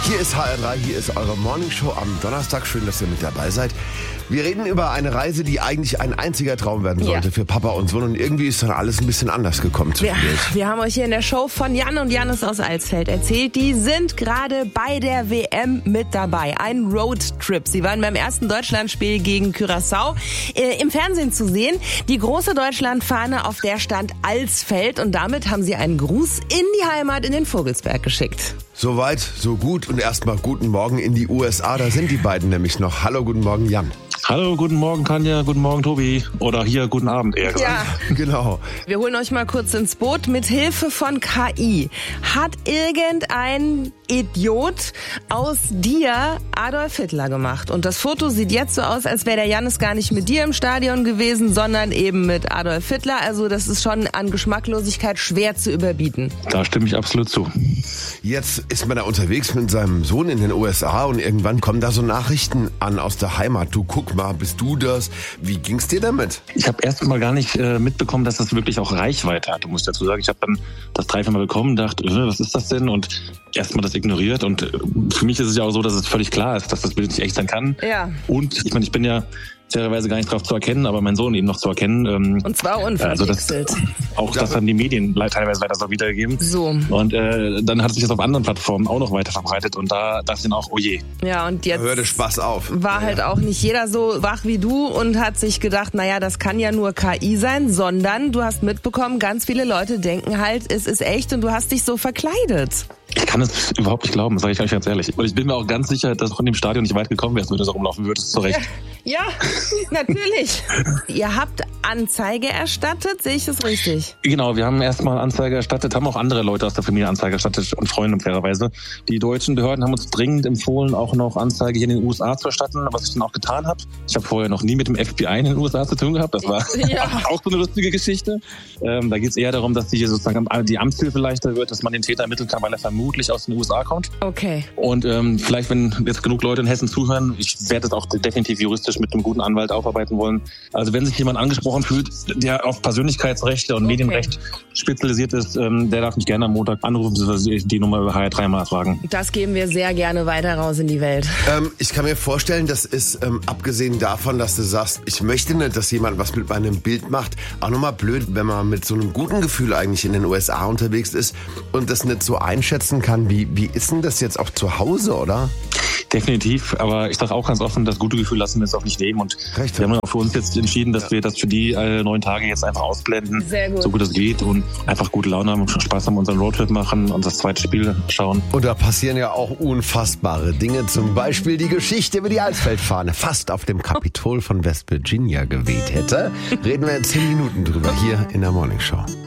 Hier ist HR3, hier ist eure Morningshow am Donnerstag. Schön, dass ihr mit dabei seid. Wir reden über eine Reise, die eigentlich ein einziger Traum werden sollte für Papa und Sohn. Und irgendwie ist dann alles ein bisschen anders gekommen. Wir haben euch hier in der Show von Jan und Janis aus Alsfeld erzählt. Die sind gerade bei der WM mit dabei. Ein Roadtrip. Sie waren beim ersten Deutschlandspiel gegen Curaçao im Fernsehen zu sehen. Die große Deutschlandfahne, auf der stand Alsfeld. Und damit haben sie einen Gruß in die Heimat, in den Vogelsberg geschickt. Soweit, so gut. Und erstmal guten Morgen in die USA. Da sind die beiden nämlich noch. Hallo, guten Morgen, Jan. Hallo, guten Morgen Tanja, guten Morgen Tobi. Oder hier, guten Abend eher gesagt. Ja, genau. Wir holen euch mal kurz ins Boot. Mit Hilfe von KI hat irgendein Idiot aus dir Adolf Hitler gemacht. Und das Foto sieht jetzt so aus, als wäre der Janis gar nicht mit dir im Stadion gewesen, sondern eben mit Adolf Hitler. Also das ist schon an Geschmacklosigkeit schwer zu überbieten. Da stimme ich absolut zu. Jetzt ist man da unterwegs mit seinem Sohn in den USA und irgendwann kommen da so Nachrichten an aus der Heimat. Du, guck mal, bist du das? Wie ging's dir damit? Ich habe erst mal gar nicht mitbekommen, dass das wirklich auch Reichweite hatte, muss ich dazu sagen. Ich habe dann das 3-4 Mal bekommen, dachte, was ist das denn? Und erstmal das ignoriert. Und für mich ist es ja auch so, dass es völlig klar ist, dass das Bild nicht echt sein kann. Ja. Und ich meine, ich bin ja fairerweise gar nicht drauf zu erkennen, aber mein Sohn eben noch zu erkennen. Und zwar unverwechselt. Das haben die Medien teilweise weiter so wiedergegeben. So. Und dann hat sich das auf anderen Plattformen auch noch weiter verbreitet und da dachte ich dann auch, oh je. Ja, und jetzt hörte Spaß auf. War halt auch nicht jeder so wach wie du und hat sich gedacht, naja, das kann ja nur KI sein, sondern du hast mitbekommen, ganz viele Leute denken halt, es ist echt und du hast dich so verkleidet. Ich kann es überhaupt nicht glauben, sage ich euch ganz ehrlich. Und ich bin mir auch ganz sicher, dass von dem Stadion nicht weit gekommen wärst, wenn du so rumlaufen würdest, zu Recht. Ja, natürlich. Ihr habt Anzeige erstattet, sehe ich das richtig? Genau, wir haben erstmal Anzeige erstattet, haben auch andere Leute aus der Familie Anzeige erstattet und Freunde fairerweise. Die deutschen Behörden haben uns dringend empfohlen, auch noch Anzeige hier in den USA zu erstatten, was ich dann auch getan habe. Ich habe vorher noch nie mit dem FBI in den USA zu tun gehabt, das war auch so eine lustige Geschichte. Da geht es eher darum, dass hier sozusagen die Amtshilfe leichter wird, dass man den Täter ermitteln kann, weil er vermutlich aus den USA kommt. Okay. Und vielleicht, wenn jetzt genug Leute in Hessen zuhören, ich werde das auch definitiv juristisch mit einem guten Anwalt aufarbeiten wollen. Also wenn sich jemand angesprochen fühlt, der auf Persönlichkeitsrechte und Medienrecht spezialisiert ist, der darf mich gerne am Montag anrufen, die Nummer über HR3 mal fragen. Das geben wir sehr gerne weiter raus in die Welt. Ich kann mir vorstellen, das ist abgesehen davon, dass du sagst, ich möchte nicht, dass jemand was mit meinem Bild macht, auch nochmal blöd, wenn man mit so einem guten Gefühl eigentlich in den USA unterwegs ist und das nicht so einschätzen kann. Wie ist denn das jetzt auch zu Hause, oder? Definitiv, aber ich sage auch ganz offen, das gute Gefühl lassen wir jetzt auch nicht nehmen und wir haben auch für uns jetzt entschieden, dass wir das für die 9 Tage jetzt einfach ausblenden, so gut es geht und einfach gute Laune haben und Spaß haben, unseren Roadtrip machen und das zweite Spiel schauen. Und da passieren ja auch unfassbare Dinge, zum Beispiel die Geschichte, wie die Alsfeldfahne fast auf dem Kapitol von West Virginia geweht hätte. Reden wir in 10 Minuten drüber hier in der Morningshow.